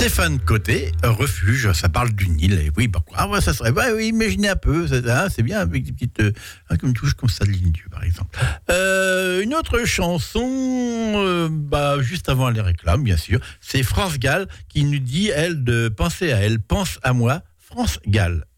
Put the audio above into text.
Stéphane Côté, refuge, ça parle du Nil. Et oui, pourquoi ça serait. Oui, imaginez un peu, c'est bien avec des petites. Comme une touche comme ça de Lindieu, par exemple. Une autre chanson, juste avant les réclames, bien sûr, c'est France Gall qui nous dit, elle, de penser à elle, pense à moi, France Gall.